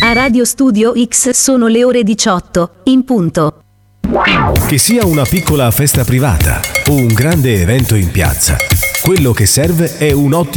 A Radio Studio X sono le ore 18, in punto. Che sia una piccola festa privata o un grande evento in piazza, quello che serve è un ottimo